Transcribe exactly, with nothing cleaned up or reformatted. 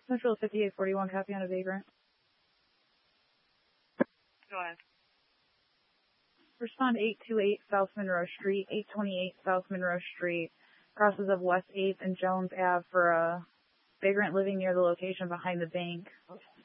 Central fifty-eight forty-one, copy on a vagrant. Go ahead. Respond eight twenty-eight South Monroe Street, eight twenty-eight South Monroe Street, crosses of West eighth and Jones Avenue for a vagrant living near the location behind the bank.